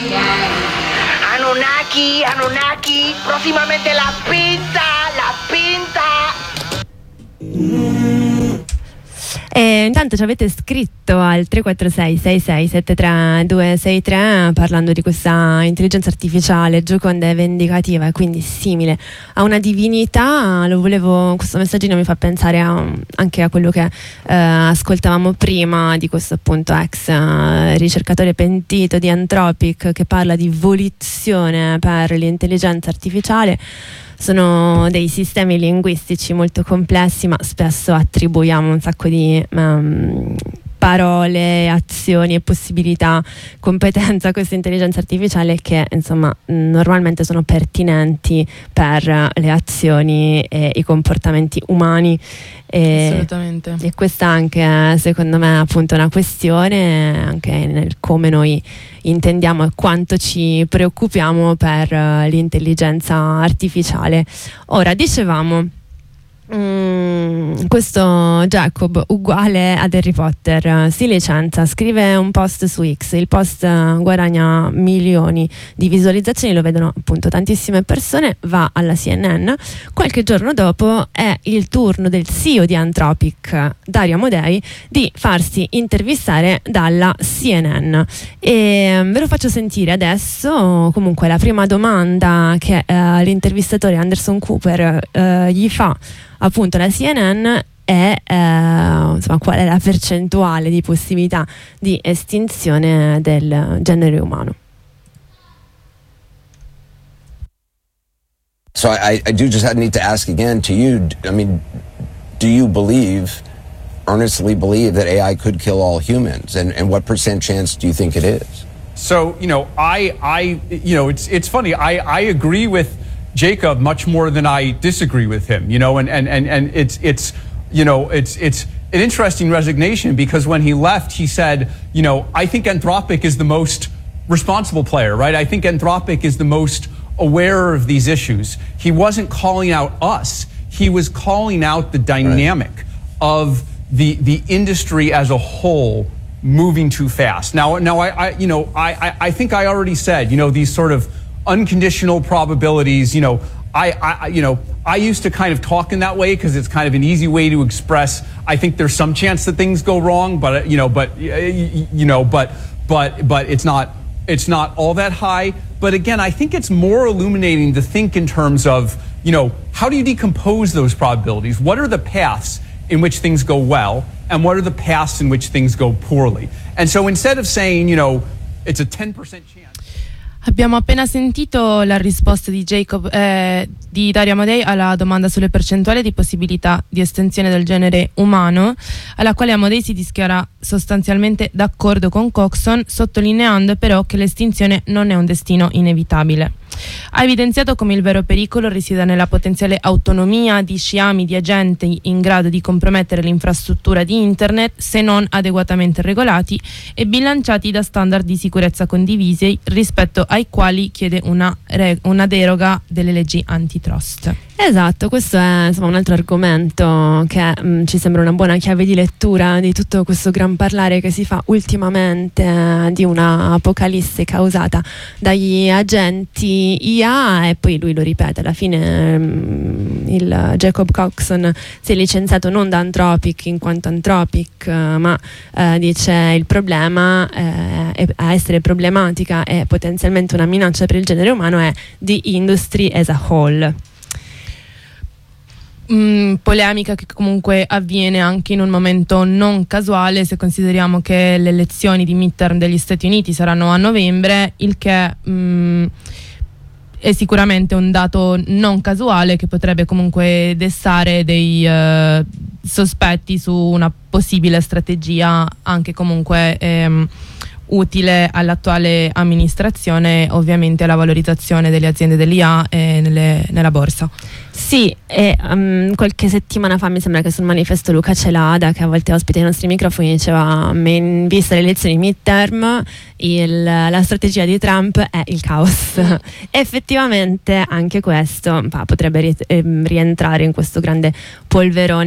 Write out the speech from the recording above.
Anunnaki, prossimamente la pinta. E intanto ci avete scritto al 346 6673 263 parlando di questa intelligenza artificiale gioconda e vendicativa e quindi simile a una divinità. Questo messaggino mi fa pensare anche a quello che ascoltavamo prima di questo appunto ex ricercatore pentito di Anthropic che parla di volizione per l'intelligenza artificiale. Sono dei sistemi linguistici molto complessi, ma spesso attribuiamo un sacco di parole, azioni e possibilità, competenza a questa intelligenza artificiale che insomma normalmente sono pertinenti per le azioni e i comportamenti umani. Assolutamente. E questa anche secondo me è appunto una questione anche nel come noi intendiamo e quanto ci preoccupiamo per l'intelligenza artificiale. Ora dicevamo questo Jacob uguale ad Harry Potter si licenza, scrive un post su X, il post guadagna milioni di visualizzazioni, lo vedono appunto tantissime persone, va alla CNN. Qualche giorno dopo è il turno del CEO di Anthropic, Dario Amodei, di farsi intervistare dalla CNN e ve lo faccio sentire adesso. Comunque la prima domanda che l'intervistatore Anderson Cooper gli fa appunto la CNN è insomma, qual è la percentuale di possibilità di estinzione del genere umano. So I do just need to ask again to you, I mean, do you earnestly believe that AI could kill all humans, and what percent chance do you think it is? So, it's funny, I agree with Jacob much more than I disagree with him, and it's an interesting resignation because when he left, he said, I think Anthropic is the most responsible player, right? I think Anthropic is the most aware of these issues. He wasn't calling out us. He was calling out the dynamic of the industry as a whole moving too fast. Now I think I already said, these sort of unconditional probabilities, I used to kind of talk in that way because it's kind of an easy way to express I think there's some chance that things go wrong, but it's not all that high. But again, I think it's more illuminating to think in terms of, how do you decompose those probabilities? What are the paths in which things go well, and what are the paths in which things go poorly? And so instead of saying, it's a 10% chance. Abbiamo appena sentito la risposta di di Dario Amodei alla domanda sulle percentuali di possibilità di estinzione del genere umano, alla quale Amodei si dichiara sostanzialmente d'accordo con Coxon, sottolineando però che l'estinzione non è un destino inevitabile. Ha evidenziato come il vero pericolo risieda nella potenziale autonomia di sciami di agenti in grado di compromettere l'infrastruttura di internet se non adeguatamente regolati e bilanciati da standard di sicurezza condivisi rispetto ai quali chiede una deroga delle leggi antitrust. Esatto, questo è un altro argomento che ci sembra una buona chiave di lettura di tutto questo gran parlare che si fa ultimamente di una apocalisse causata dagli agenti IA, e poi lui lo ripete alla fine. Il Jacob Coxon si è licenziato non da Anthropic in quanto Anthropic, ma dice il problema a essere problematica e potenzialmente una minaccia per il genere umano è the industry as a whole. Polemica che comunque avviene anche in un momento non casuale, se consideriamo che le elezioni di midterm degli Stati Uniti saranno a novembre, il che è sicuramente un dato non casuale che potrebbe comunque destare dei sospetti su una possibile strategia anche comunque utile all'attuale amministrazione, ovviamente alla valorizzazione delle aziende dell'IA nella borsa. Sì, e qualche settimana fa mi sembra che sul manifesto Luca Celada, che a volte ospita i nostri microfoni, diceva in vista delle elezioni midterm la strategia di Trump è il caos. Effettivamente anche questo potrebbe rientrare in questo grande polverone